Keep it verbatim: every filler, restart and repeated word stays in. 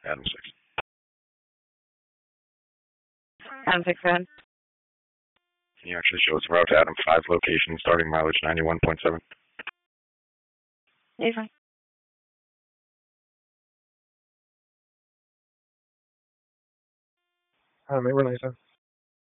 Adam six. Adam six seven. Can you actually show us route to Adam five location, starting mileage ninety-one point seven? Yeah, fine. Adam eight, run ninety-seven.